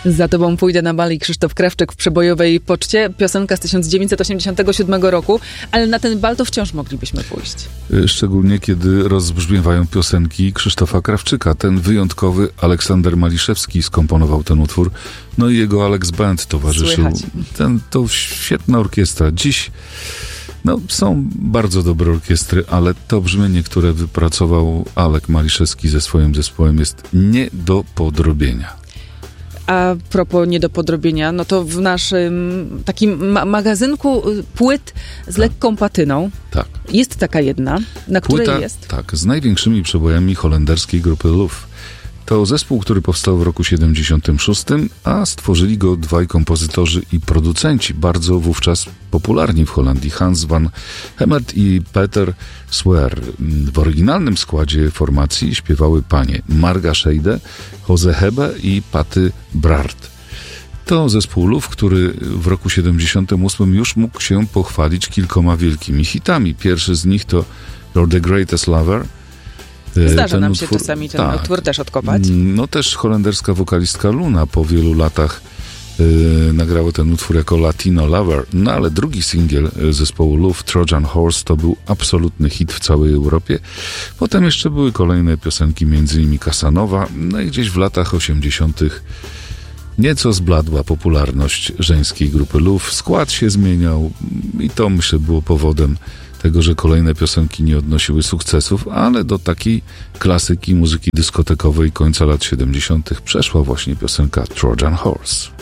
Za tobą pójdę na bal i Krzysztof Krawczyk w przebojowej poczcie. Piosenka z 1987 roku, ale na ten bal to wciąż moglibyśmy pójść. Szczególnie kiedy rozbrzmiewają piosenki Krzysztofa Krawczyka. Ten wyjątkowy Aleksander Maliszewski skomponował ten utwór. No i jego Alex Band towarzyszył. To świetna orkiestra. Dziś są bardzo dobre orkiestry, ale to brzmienie, które wypracował Alek Maliszewski ze swoim zespołem, jest nie do podrobienia. A propos nie do podrobienia, no to w naszym takim magazynku płyt z lekką patyną jest taka jedna, na której jest. Tak, z największymi przebojami holenderskiej grupy Luf. To zespół, który powstał w roku 76, a stworzyli go dwaj kompozytorzy i producenci, bardzo wówczas popularni w Holandii, Hans van Hemert i Peter Sweer. W oryginalnym składzie formacji śpiewały panie Marga Scheide, Jose Hebe i Paty Brart. To zespół Luf, który w roku 78 już mógł się pochwalić kilkoma wielkimi hitami. Pierwszy z nich to You're the Greatest Lover. Zdarza nam się czasami ten utwór też odkopać. No też holenderska wokalistka Luna po wielu latach nagrała ten utwór jako Latino Lover. No ale drugi singiel zespołu Luf, Trojan Horse, to był absolutny hit w całej Europie. Potem jeszcze były kolejne piosenki, m.in. Casanova. No i gdzieś w latach 80. nieco zbladła popularność żeńskiej grupy Luf. Skład się zmieniał i to, myślę, było powodem tego, że kolejne piosenki nie odnosiły sukcesów, ale do takiej klasyki muzyki dyskotekowej końca lat 70. przeszła właśnie piosenka Trojan Horse.